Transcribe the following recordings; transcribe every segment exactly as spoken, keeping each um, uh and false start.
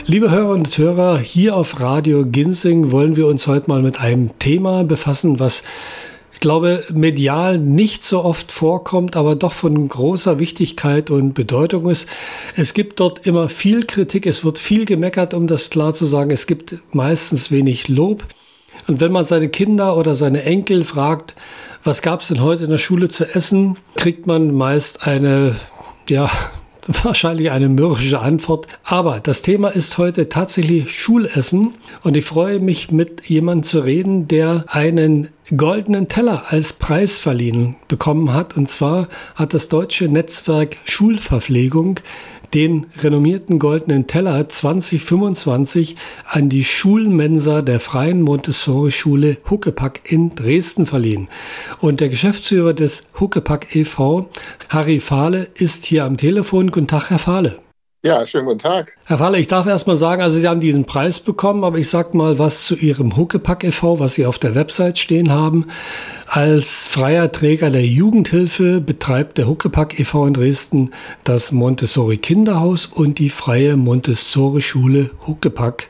Liebe Hörer und Hörer, hier auf Radio Ginsing wollen wir uns heute mal mit einem Thema befassen, was, ich glaube, medial nicht so oft vorkommt, aber doch von großer Wichtigkeit und Bedeutung ist. Es gibt dort immer viel Kritik, es wird viel gemeckert, um das klar zu sagen. Es gibt meistens wenig Lob. Und wenn man seine Kinder oder seine Enkel fragt, was gab es denn heute in der Schule zu essen, kriegt man meist eine, ja, wahrscheinlich eine mürrische Antwort. Aber das Thema ist heute tatsächlich Schulessen. Und ich freue mich, mit jemandem zu reden, der einen goldenen Teller als Preis verliehen bekommen hat. Und zwar hat das deutsche Netzwerk Schulverpflegung den renommierten goldenen Teller zwanzig fünfundzwanzig an die Schulmensa der Freien Montessori-Schule Huckepack in Dresden verliehen. Und der Geschäftsführer des Huckepack e V, Harry Fahle, ist hier am Telefon. Guten Tag, Herr Fahle. Ja, schönen guten Tag. Herr Fahle, ich darf erst mal sagen, also Sie haben diesen Preis bekommen, aber ich sag mal was zu Ihrem Huckepack e V, was Sie auf der Website stehen haben. Als freier Träger der Jugendhilfe betreibt der Huckepack e V in Dresden das Montessori Kinderhaus und die Freie Montessori-Schule Huckepack.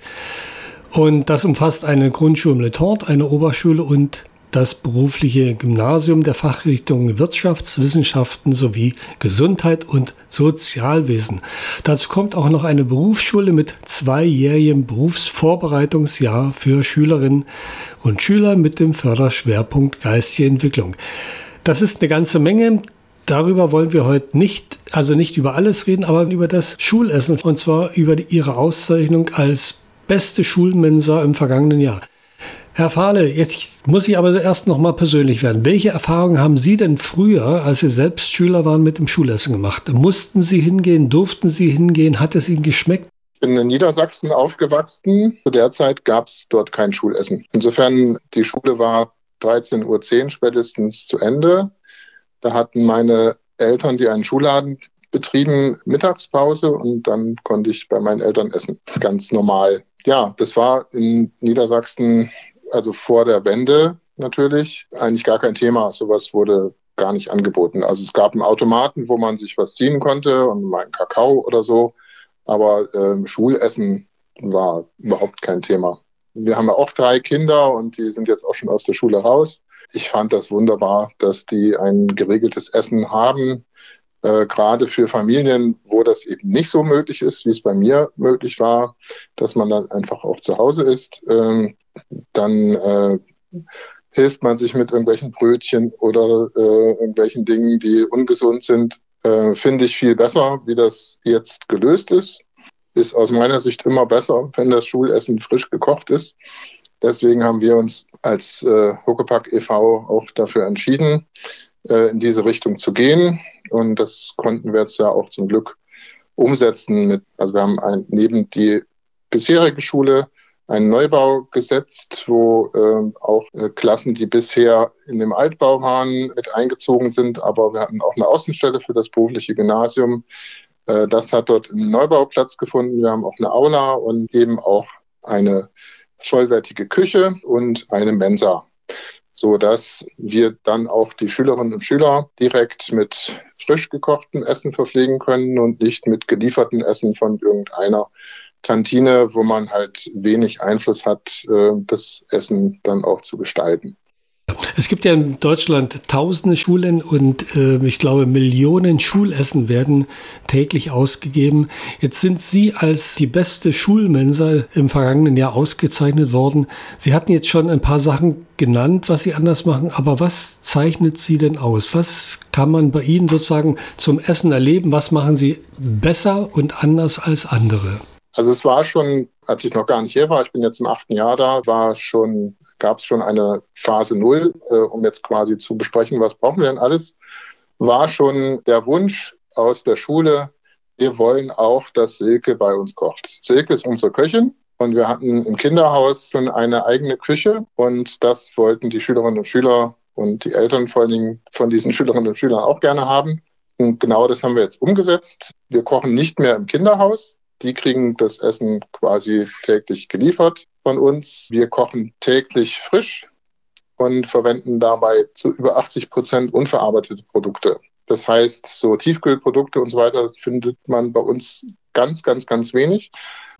Und das umfasst eine Grundschule im Letort, eine Oberschule und das berufliche Gymnasium der Fachrichtungen Wirtschaftswissenschaften sowie Gesundheit und Sozialwesen. Dazu kommt auch noch eine Berufsschule mit zweijährigem Berufsvorbereitungsjahr für Schülerinnen und Schüler mit dem Förderschwerpunkt geistige Entwicklung. Das ist eine ganze Menge. Darüber wollen wir heute nicht, also nicht über alles reden, aber über das Schulessen, und zwar über die, Ihre Auszeichnung als beste Schulmensa im vergangenen Jahr. Herr Fahle, jetzt muss ich aber erst noch mal persönlich werden. Welche Erfahrungen haben Sie denn früher, als Sie selbst Schüler waren, mit dem Schulessen gemacht? Mussten Sie hingehen? Durften Sie hingehen? Hat es Ihnen geschmeckt? Ich bin in Niedersachsen aufgewachsen. Zu der Zeit gab es dort kein Schulessen. Insofern, die Schule war dreizehn Uhr zehn spätestens zu Ende. Da hatten meine Eltern, die einen Schulladen betrieben, Mittagspause und dann konnte ich bei meinen Eltern essen. Ganz normal. Ja, das war in Niedersachsen, also vor der Wende natürlich, eigentlich gar kein Thema. Sowas wurde gar nicht angeboten. Also es gab einen Automaten, wo man sich was ziehen konnte und mal einen Kakao oder so. Aber äh, Schulessen war überhaupt kein Thema. Wir haben ja auch drei Kinder und die sind jetzt auch schon aus der Schule raus. Ich fand das wunderbar, dass die ein geregeltes Essen haben. Äh, gerade für Familien, wo das eben nicht so möglich ist, wie es bei mir möglich war, dass man dann einfach auch zu Hause ist. Ähm, dann äh, hilft man sich mit irgendwelchen Brötchen oder äh, irgendwelchen Dingen, die ungesund sind. Äh, finde ich viel besser, wie das jetzt gelöst ist. Ist aus meiner Sicht immer besser, wenn das Schulessen frisch gekocht ist. Deswegen haben wir uns als äh, Huckepack e V auch dafür entschieden, äh, in diese Richtung zu gehen. Und das konnten wir jetzt ja auch zum Glück umsetzen. Mit, also wir haben ein, neben die bisherige Schule einen Neubau gesetzt, wo äh, auch äh, Klassen, die bisher in dem Altbau waren, mit eingezogen sind. Aber wir hatten auch eine Außenstelle für das berufliche Gymnasium. Äh, das hat dort im Neubau Platz gefunden. Wir haben auch eine Aula und eben auch eine vollwertige Küche und eine Mensa, so dass wir dann auch die Schülerinnen und Schüler direkt mit frisch gekochtem Essen verpflegen können und nicht mit geliefertem Essen von irgendeiner Kantine, wo man halt wenig Einfluss hat, das Essen dann auch zu gestalten. Es gibt ja in Deutschland tausende Schulen und äh, ich glaube Millionen Schulessen werden täglich ausgegeben. Jetzt sind Sie als die beste Schulmensa im vergangenen Jahr ausgezeichnet worden. Sie hatten jetzt schon ein paar Sachen genannt, was Sie anders machen, aber was zeichnet Sie denn aus? Was kann man bei Ihnen sozusagen zum Essen erleben? Was machen Sie besser und anders als andere? Also es war schon, als ich noch gar nicht hier war, ich bin jetzt im achten Jahr da, war schon, gab es schon eine Phase Null, äh, um jetzt quasi zu besprechen, was brauchen wir denn alles, war schon der Wunsch aus der Schule, wir wollen auch, dass Silke bei uns kocht. Silke ist unsere Köchin und wir hatten im Kinderhaus schon eine eigene Küche und das wollten die Schülerinnen und Schüler und die Eltern vor allen Dingen von diesen Schülerinnen und Schülern auch gerne haben. Und genau das haben wir jetzt umgesetzt. Wir kochen nicht mehr im Kinderhaus. Die kriegen das Essen quasi täglich geliefert von uns. Wir kochen täglich frisch und verwenden dabei zu über achtzig Prozent unverarbeitete Produkte. Das heißt, so Tiefkühlprodukte und so weiter findet man bei uns ganz, ganz, ganz wenig.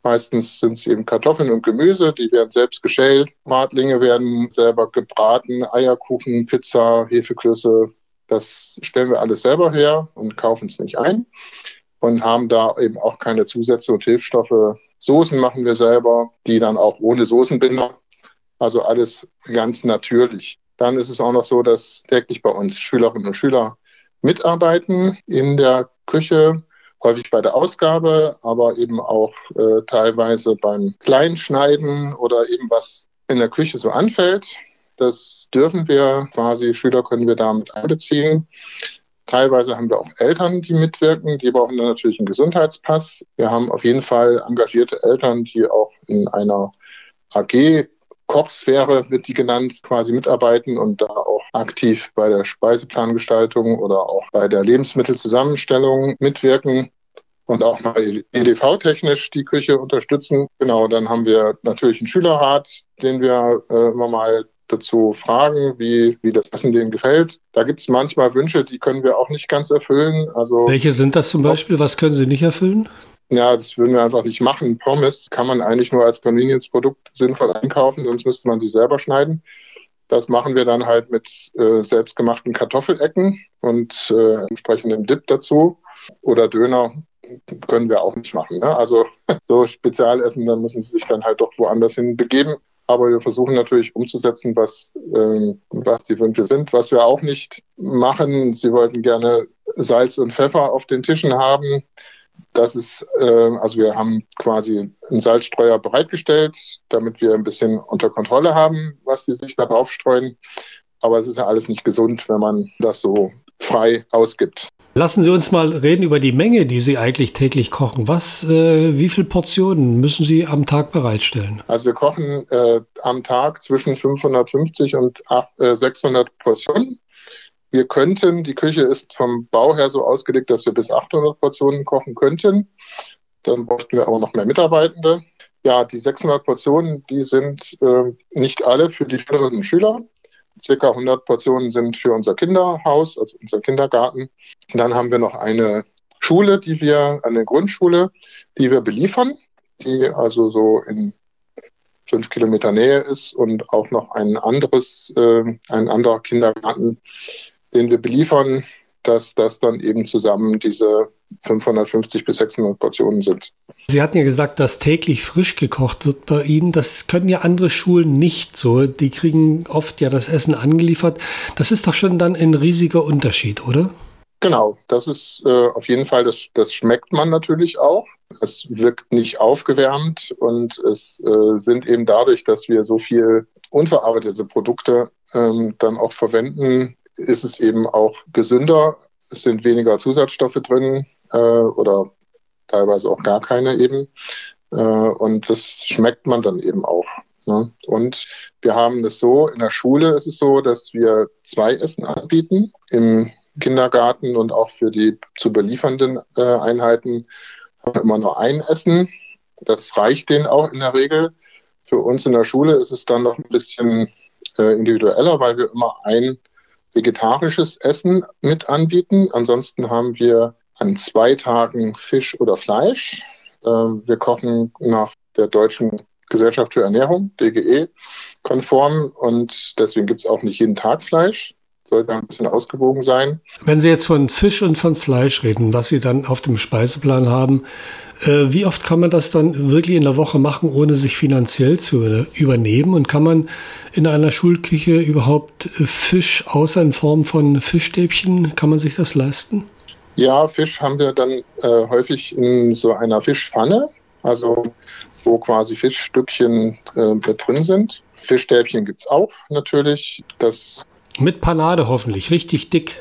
Meistens sind es eben Kartoffeln und Gemüse, die werden selbst geschält. Bratlinge werden selber gebraten, Eierkuchen, Pizza, Hefeklöße. Das stellen wir alles selber her und kaufen es nicht ein und haben da eben auch keine Zusätze und Hilfsstoffe. Soßen machen wir selber, die dann auch ohne Soßenbinder. Also alles ganz natürlich. Dann ist es auch noch so, dass täglich bei uns Schülerinnen und Schüler mitarbeiten in der Küche, häufig bei der Ausgabe, aber eben auch äh, teilweise beim Kleinschneiden oder eben was in der Küche so anfällt. Das dürfen wir quasi, Schüler können wir damit einbeziehen. Teilweise haben wir auch Eltern, die mitwirken, die brauchen dann natürlich einen Gesundheitspass. Wir haben auf jeden Fall engagierte Eltern, die auch in einer A G, Kochsphäre wird die genannt, quasi mitarbeiten und da auch aktiv bei der Speiseplangestaltung oder auch bei der Lebensmittelzusammenstellung mitwirken und auch mal E D V-technisch die Küche unterstützen. Genau, dann haben wir natürlich einen Schülerrat, den wir äh, immer mal dazu fragen, wie, wie das Essen denen gefällt. Da gibt es manchmal Wünsche, die können wir auch nicht ganz erfüllen. Also, welche sind das zum Beispiel? Was können Sie nicht erfüllen? Ja, das würden wir einfach nicht machen. Pommes kann man eigentlich nur als Convenience-Produkt sinnvoll einkaufen, sonst müsste man sie selber schneiden. Das machen wir dann halt mit äh, selbstgemachten Kartoffelecken und äh, entsprechendem Dip dazu. Oder Döner können wir auch nicht machen. Ne? Also so Spezialessen, dann müssen sie sich dann halt doch woanders hin begeben. Aber wir versuchen natürlich umzusetzen, was, ähm, was die Wünsche sind. Was wir auch nicht machen, sie wollten gerne Salz und Pfeffer auf den Tischen haben. Das ist, äh, also wir haben quasi einen Salzstreuer bereitgestellt, damit wir ein bisschen unter Kontrolle haben, was die sich da drauf streuen. Aber es ist ja alles nicht gesund, wenn man das so frei ausgibt. Lassen Sie uns mal reden über die Menge, die Sie eigentlich täglich kochen. Was, äh, wie viele Portionen müssen Sie am Tag bereitstellen? Also wir kochen äh, am Tag zwischen fünfhundertfünfzig und sechshundert Portionen. Wir könnten, die Küche ist vom Bau her so ausgelegt, dass wir bis achthundert Portionen kochen könnten. Dann bräuchten wir aber noch mehr Mitarbeitende. Ja, die sechshundert Portionen, die sind äh, nicht alle für die Schülerinnen und Schüler. Circa hundert Portionen sind für unser Kinderhaus, also unser Kindergarten. Und dann haben wir noch eine Schule, die wir, eine Grundschule, die wir beliefern, die also so in fünf Kilometer Nähe ist und auch noch ein anderes, äh, ein anderer Kindergarten, den wir beliefern, dass das dann eben zusammen diese fünfhundertfünfzig bis sechshundert Portionen sind. Sie hatten ja gesagt, dass täglich frisch gekocht wird bei Ihnen. Das können ja andere Schulen nicht so. Die kriegen oft ja das Essen angeliefert. Das ist doch schon dann ein riesiger Unterschied, oder? Genau, das ist äh, auf jeden Fall, das, das schmeckt man natürlich auch. Es wirkt nicht aufgewärmt und es äh, sind eben dadurch, dass wir so viel unverarbeitete Produkte ähm, dann auch verwenden, ist es eben auch gesünder. Es sind weniger Zusatzstoffe drin äh, oder teilweise auch gar keine eben. Äh, und das schmeckt man dann eben auch. Ne? Und wir haben das so, in der Schule ist es so, dass wir zwei Essen anbieten. Im Kindergarten und auch für die zu beliefernden äh, Einheiten haben wir immer nur ein Essen. Das reicht denen auch in der Regel. Für uns in der Schule ist es dann noch ein bisschen äh, individueller, weil wir immer ein vegetarisches Essen mit anbieten. Ansonsten haben wir an zwei Tagen Fisch oder Fleisch. Äh, wir kochen nach der Deutschen Gesellschaft für Ernährung, D G E, konform und deswegen gibt es auch nicht jeden Tag Fleisch. Sollte ein bisschen ausgewogen sein. Wenn Sie jetzt von Fisch und von Fleisch reden, was Sie dann auf dem Speiseplan haben, äh, wie oft kann man das dann wirklich in der Woche machen, ohne sich finanziell zu äh, übernehmen? Und kann man in einer Schulküche überhaupt äh, Fisch außer in Form von Fischstäbchen, kann man sich das leisten? Ja, Fisch haben wir dann äh, häufig in so einer Fischpfanne, also wo quasi Fischstückchen äh, mit drin sind. Fischstäbchen gibt es auch natürlich. Das Mit Panade hoffentlich, richtig dick.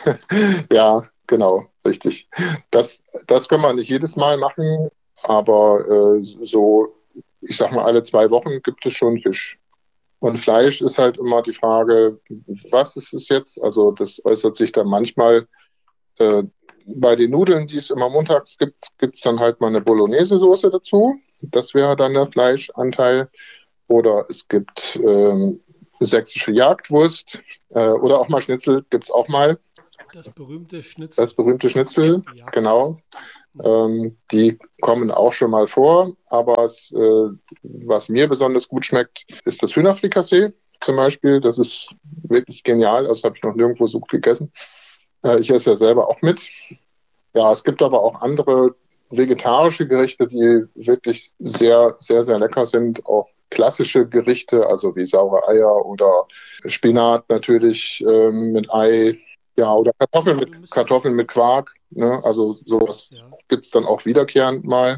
Ja, genau, richtig. Das, das können wir nicht jedes Mal machen, aber äh, so, ich sag mal, alle zwei Wochen gibt es schon Fisch. Und Fleisch ist halt immer die Frage, was ist es jetzt? Also das äußert sich dann manchmal äh, bei den Nudeln, die es immer montags gibt, gibt es dann halt mal eine Bolognese-Soße dazu. Das wäre dann der Fleischanteil. Oder es gibt ähm, sächsische Jagdwurst äh, oder auch mal Schnitzel gibt es auch mal. Das berühmte Schnitzel. Das berühmte Schnitzel, genau. Ähm, die kommen auch schon mal vor, aber es, äh, was mir besonders gut schmeckt, ist das Hühnerfrikassee zum Beispiel. Das ist wirklich genial, also das habe ich noch nirgendwo so gut gegessen. Äh, ich esse ja selber auch mit. Ja, es gibt aber auch andere vegetarische Gerichte, die wirklich sehr, sehr, sehr lecker sind. Auch klassische Gerichte, also wie saure Eier oder Spinat natürlich ähm, mit Ei. Ja, oder Kartoffeln mit, Kartoffeln mit Quark. Ne? Also sowas ja. Gibt es dann auch wiederkehrend mal.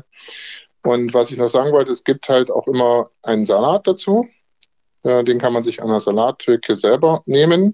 Und was ich noch sagen wollte, es gibt halt auch immer einen Salat dazu. Äh, den kann man sich an der Salattheke selber nehmen.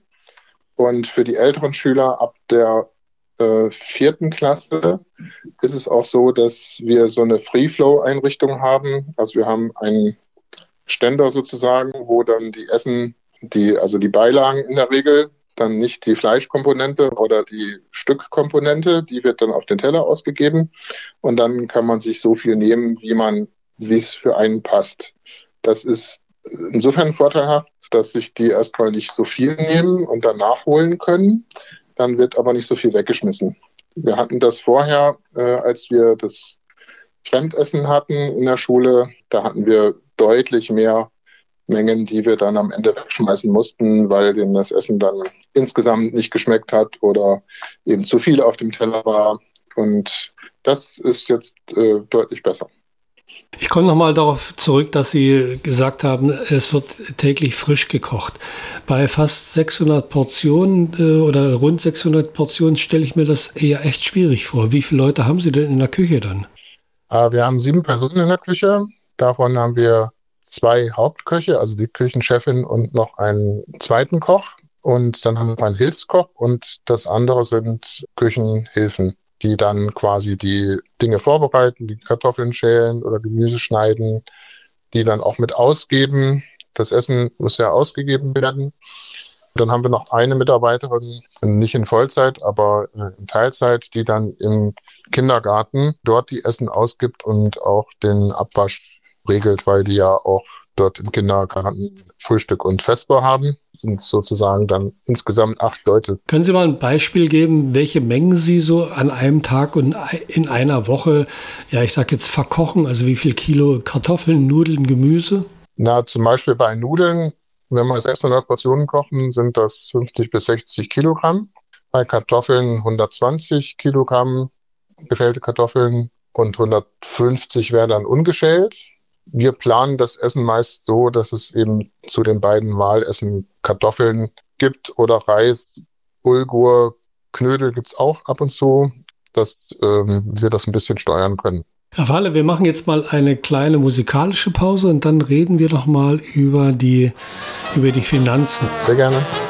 Und für die älteren Schüler ab der äh, vierten Klasse ist es auch so, dass wir so eine Free-Flow-Einrichtung haben. Also wir haben einen Ständer sozusagen, wo dann die Essen, die, also die Beilagen in der Regel, dann nicht die Fleischkomponente oder die Stückkomponente, die wird dann auf den Teller ausgegeben und dann kann man sich so viel nehmen, wie man, wie es für einen passt. Das ist insofern vorteilhaft, dass sich die erstmal nicht so viel nehmen und dann nachholen können, dann wird aber nicht so viel weggeschmissen. Wir hatten das vorher, äh, als wir das Fremdessen hatten in der Schule, da hatten wir deutlich mehr Mengen, die wir dann am Ende wegschmeißen mussten, weil denen das Essen dann insgesamt nicht geschmeckt hat oder eben zu viel auf dem Teller war. Und das ist jetzt äh, deutlich besser. Ich komme nochmal darauf zurück, dass Sie gesagt haben, es wird täglich frisch gekocht. Bei fast sechshundert Portionen äh, oder rund sechshundert Portionen stelle ich mir das eher echt schwierig vor. Wie viele Leute haben Sie denn in der Küche dann? Äh, wir haben sieben Personen in der Küche. Davon haben wir zwei Hauptköche, also die Küchenchefin und noch einen zweiten Koch. Und dann haben wir noch einen Hilfskoch und das andere sind Küchenhilfen, die dann quasi die Dinge vorbereiten, die Kartoffeln schälen oder Gemüse schneiden, die dann auch mit ausgeben. Das Essen muss ja ausgegeben werden. Dann haben wir noch eine Mitarbeiterin, nicht in Vollzeit, aber in Teilzeit, die dann im Kindergarten dort die Essen ausgibt und auch den Abwasch regelt, weil die ja auch dort im Kindergarten Frühstück und Vesper haben. Und sozusagen dann insgesamt acht Leute. Können Sie mal ein Beispiel geben, welche Mengen Sie so an einem Tag und in einer Woche, ja, ich sag jetzt verkochen, also wie viel Kilo Kartoffeln, Nudeln, Gemüse? Na, zum Beispiel bei Nudeln, wenn wir sechshundert Portionen kochen, sind das fünfzig bis sechzig Kilogramm. Bei Kartoffeln hundertzwanzig Kilogramm gefällte Kartoffeln und hundertfünfzig wäre dann ungeschält. Wir planen das Essen meist so, dass es eben zu den beiden Wahlessen Kartoffeln gibt oder Reis, Bulgur, Knödel gibt es auch ab und zu, dass ähm, wir das ein bisschen steuern können. Herr Wahle, wir machen jetzt mal eine kleine musikalische Pause und dann reden wir noch mal über die, über die Finanzen. Sehr gerne.